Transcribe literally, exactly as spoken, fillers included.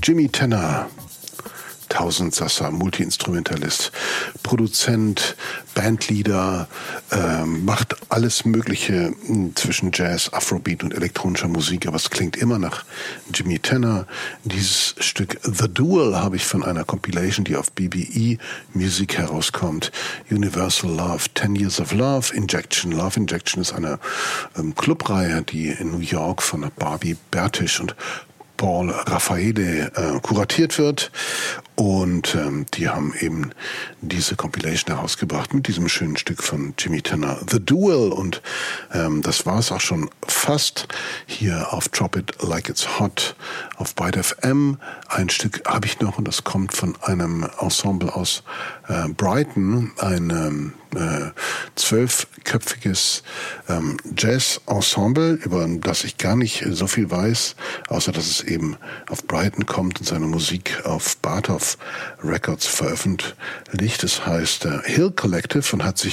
Jimmy Tenor, Tausendsasser, Multi-Instrumentalist, Produzent, Bandleader, äh, macht alles Mögliche zwischen Jazz, Afrobeat und elektronischer Musik, aber es klingt immer nach Jimmy Tenor. Dieses Stück The Duel habe ich von einer Compilation, die auf B B E Music herauskommt. Universal Love, Ten Years of Love, Injection. Love Injection ist eine ähm, Clubreihe, die in New York von Barbie Bertisch und Paul Raffaele äh, kuratiert wird, und ähm, die haben eben diese Compilation herausgebracht mit diesem schönen Stück von Jimmy Tenor, The Duel, und ähm, das war es auch schon fast hier auf Drop It Like It's Hot auf Byte F M. Ein Stück habe ich noch, und das kommt von einem Ensemble aus äh, Brighton, ein ähm, äh, zwölfköpfiges ähm, Jazz-Ensemble, über das ich gar nicht so viel weiß, außer dass es eben auf Brighton kommt und seine Musik auf Bartov Records veröffentlicht. Es heißt äh, Hill Collective und hat sich